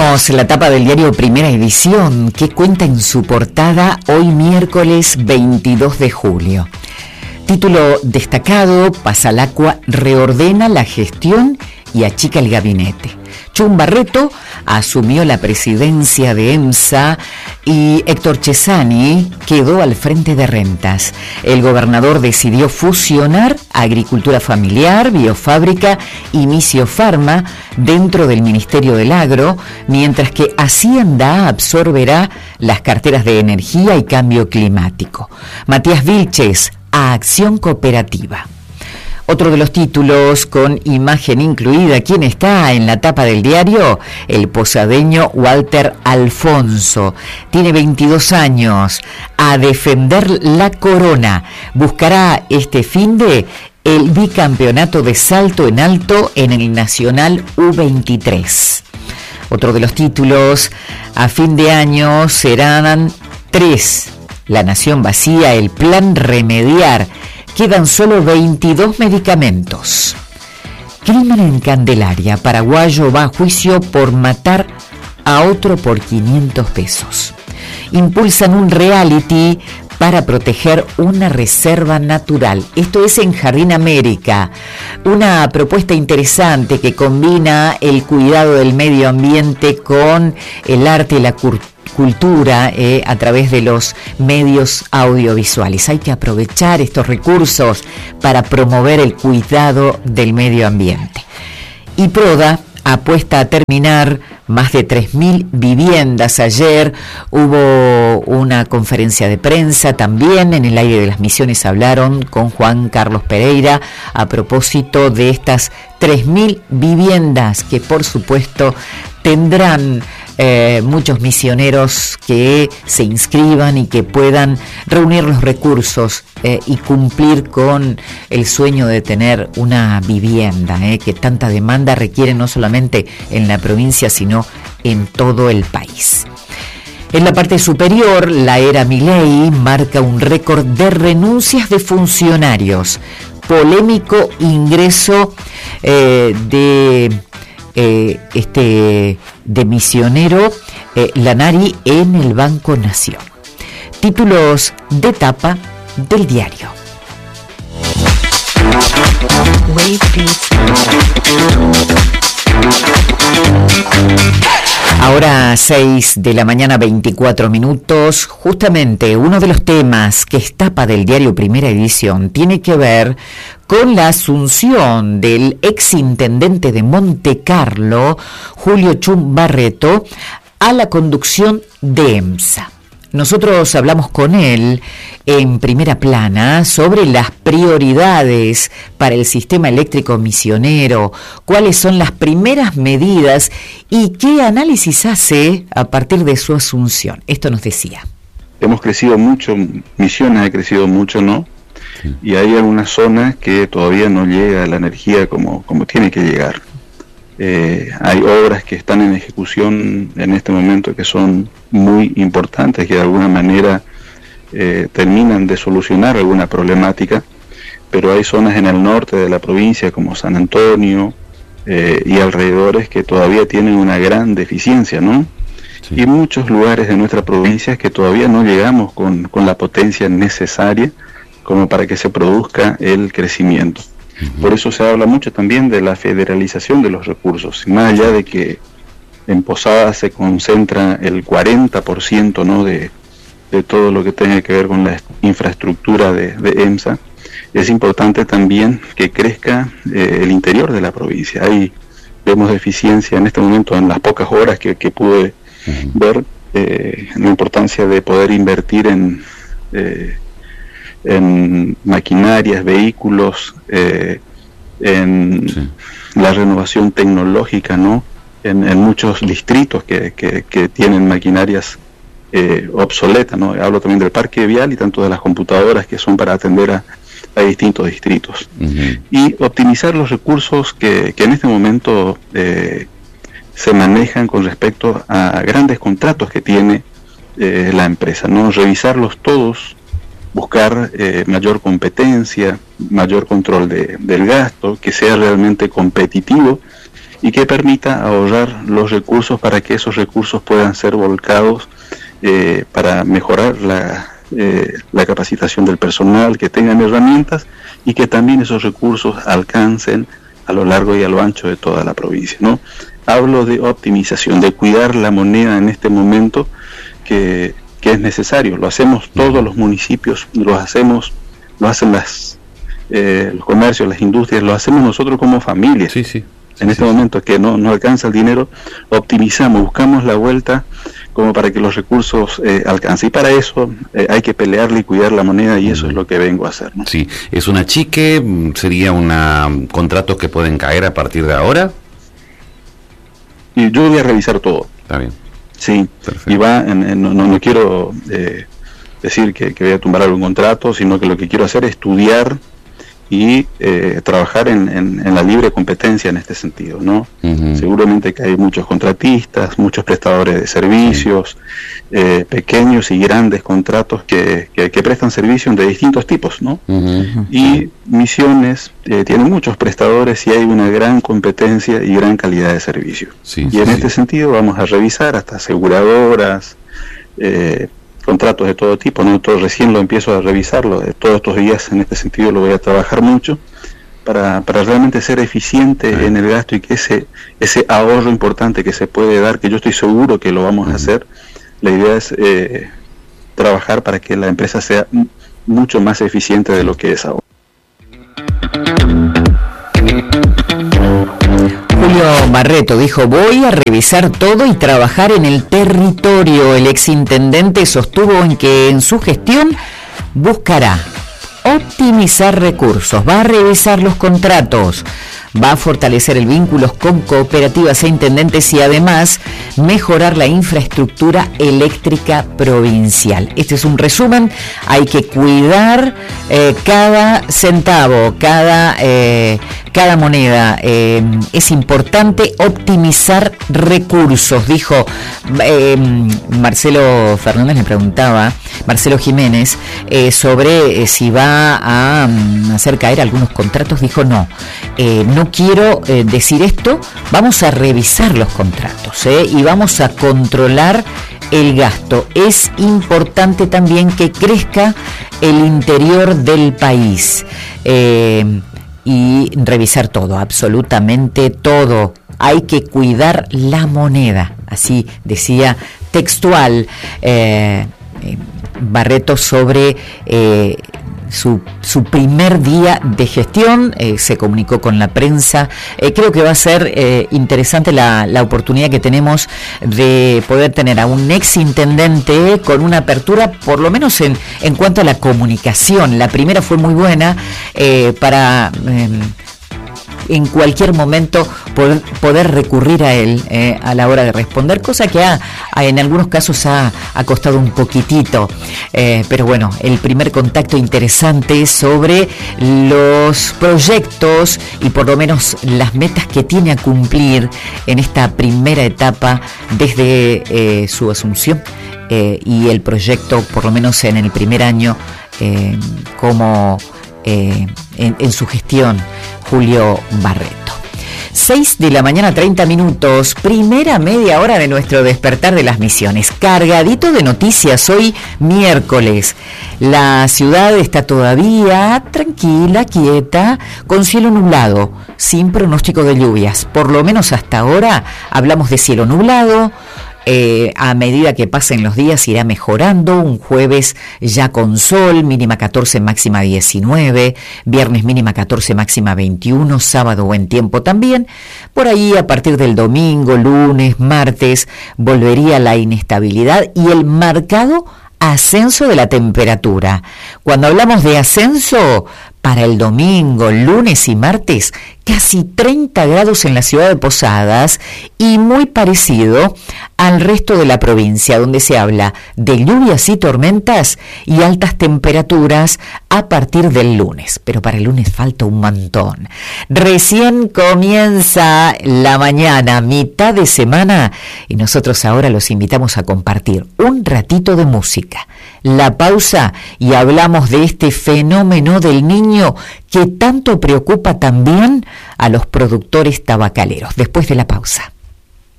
Abrimos la tapa del diario Primera Edición, que cuenta en su portada hoy miércoles 22 de julio. Título destacado: Pasalacqua reordena la gestión y achica el gabinete. Chum Barreto asumió la presidencia de EMSA y Héctor Chesani quedó al frente de Rentas. El gobernador decidió fusionar Agricultura Familiar, Biofábrica y Misiofarma dentro del Ministerio del Agro, mientras que Hacienda absorberá las carteras de Energía y Cambio Climático. Matías Vilches a Acción Cooperativa. Otro de los títulos con imagen incluida. ¿Quién está en la tapa del diario? El posadeño Walter Alfonso. Tiene 22 años. A defender la corona. Buscará este finde el bicampeonato de salto en alto en el Nacional U23. Otro de los títulos. A fin de año serán 3. La nación vacía, el plan remediar. Quedan solo 22 medicamentos. Crimen en Candelaria. Paraguayo va a juicio por matar a otro por 500 pesos. Impulsan un reality para proteger una reserva natural. Esto es en Jardín América. Una propuesta interesante que combina el cuidado del medio ambiente con el arte y la cultura a través de los medios audiovisuales. Hay que aprovechar estos recursos para promover el cuidado del medio ambiente. Y Proda apuesta a terminar más de 3.000 viviendas. Ayer hubo una conferencia de prensa también en el aire de las Misiones. Hablaron con Juan Carlos Pereira a propósito de estas 3.000 viviendas que por supuesto tendrán muchos misioneros que se inscriban y que puedan reunir los recursos y cumplir con el sueño de tener una vivienda que tanta demanda requiere no solamente en la provincia sino en todo el país. En la parte superior, la era Milei marca un récord de renuncias de funcionarios. Polémico ingreso de misionero Lanari en el Banco Nación. Títulos de tapa del diario. Ahora 6 de la mañana 24 minutos. Justamente uno de los temas que es tapa del diario Primera Edición tiene que ver con la asunción del exintendente de Monte Carlo, Julio Chum Barreto, a la conducción de EMSA. Nosotros hablamos con él en Primera Plana sobre las prioridades para el sistema eléctrico misionero, cuáles son las primeras medidas y qué análisis hace a partir de su asunción. Esto nos decía. Hemos crecido mucho, Misiones ha crecido mucho, ¿no? Sí. Y hay algunas zonas que todavía no llega la energía como tiene que llegar. Hay obras que están en ejecución en este momento que son muy importantes, que de alguna manera terminan de solucionar alguna problemática, pero hay zonas en el norte de la provincia como San Antonio y alrededores que todavía tienen una gran deficiencia, ¿no? Sí. Y muchos lugares de nuestra provincia que todavía no llegamos con la potencia necesaria como para que se produzca el crecimiento. Por eso se habla mucho también de la federalización de los recursos, más allá de que en Posadas se concentra el 40%, ¿no? de todo lo que tenga que ver con la infraestructura de EMSA. Es importante también que crezca el interior de la provincia. Ahí vemos deficiencia en este momento, en las pocas horas que pude ver, la importancia de poder invertir en maquinarias, vehículos, en la renovación tecnológica, ¿no? En muchos distritos que tienen maquinarias obsoletas, ¿no? Hablo también del parque vial y tanto de las computadoras que son para atender a distintos distritos. Y optimizar los recursos que en este momento se manejan con respecto a grandes contratos que tiene la empresa, ¿no? Revisarlos todos buscar mayor competencia, mayor control del gasto, que sea realmente competitivo y que permita ahorrar los recursos para que esos recursos puedan ser volcados para mejorar la capacitación del personal, que tengan herramientas y que también esos recursos alcancen a lo largo y a lo ancho de toda la provincia, ¿no? Hablo de optimización, de cuidar la moneda en este momento que es necesario. Lo hacemos todos los municipios, lo hacen los comercios, las industrias, lo hacemos nosotros como familia. En este momento que no alcanza el dinero, optimizamos, buscamos la vuelta como para que los recursos alcancen. Y para eso hay que pelearle y cuidar la moneda, y eso es lo que vengo a hacer, ¿no? Sí, es un achique, sería contratos que pueden caer a partir de ahora. Y yo voy a revisar todo. Está bien. Sí, perfecto. Y no quiero decir que voy a tumbar algún contrato, sino que lo que quiero hacer es estudiar y trabajar en la libre competencia en este sentido, ¿no? Uh-huh. Seguramente que hay muchos contratistas, muchos prestadores de servicios, pequeños y grandes contratos que prestan servicios de distintos tipos, ¿no? Uh-huh. Y Misiones tiene muchos prestadores y hay una gran competencia y gran calidad de servicio. Este sentido vamos a revisar hasta aseguradoras, contratos de todo tipo, ¿no? Recién lo empiezo a revisarlo, todos estos días en este sentido lo voy a trabajar mucho para realmente ser eficiente en el gasto y que ese ahorro importante que se puede dar, que yo estoy seguro que lo vamos a hacer, la idea es trabajar para que la empresa sea mucho más eficiente de lo que es ahora. Julio Barreto dijo: voy a revisar todo y trabajar en el territorio. El exintendente sostuvo en que en su gestión buscará optimizar recursos, va a revisar los contratos, va a fortalecer el vínculo con cooperativas e intendentes y además mejorar la infraestructura eléctrica provincial. Este es un resumen. Hay que cuidar cada centavo, cada moneda. Es importante optimizar recursos, dijo Marcelo Fernández, le preguntaba, Marcelo Jiménez, sobre si va a hacer caer algunos contratos. Dijo no quiero decir esto, vamos a revisar los contratos y vamos a controlar el gasto. Es importante también que crezca el interior del país y revisar todo, absolutamente todo. Hay que cuidar la moneda, así decía textual Barreto sobre su primer día de gestión. Se comunicó con la prensa. Creo que va a ser interesante la oportunidad que tenemos de poder tener a un exintendente con una apertura, por lo menos en cuanto a la comunicación. La primera fue muy buena para en cualquier momento poder recurrir a él a la hora de responder, cosa que en algunos casos ha costado un poquitito, pero bueno, el primer contacto interesante sobre los proyectos y por lo menos las metas que tiene a cumplir en esta primera etapa desde su asunción y el proyecto, por lo menos en el primer año, como en su gestión, Julio Barreto. 6:30 a.m, primera media hora de nuestro despertar de las Misiones, cargadito de noticias. Hoy miércoles, la ciudad está todavía tranquila, quieta, con cielo nublado, sin pronóstico de lluvias. Por lo menos hasta ahora hablamos de cielo nublado. A medida que pasen los días irá mejorando. Un jueves ya con sol, mínima 14, máxima 19, viernes mínima 14, máxima 21, sábado buen tiempo también. Por ahí a partir del domingo, lunes, martes volvería la inestabilidad y el marcado ascenso de la temperatura. Cuando hablamos de ascenso, para el domingo, lunes y martes, casi 30 grados en la ciudad de Posadas y muy parecido al resto de la provincia, donde se habla de lluvias y tormentas y altas temperaturas a partir del lunes. Pero para el lunes falta un montón. Recién comienza la mañana, mitad de semana, y nosotros ahora los invitamos a compartir un ratito de música. la pausa y hablamos de este fenómeno del niño que tanto preocupa también a los productores tabacaleros. Después de la pausa.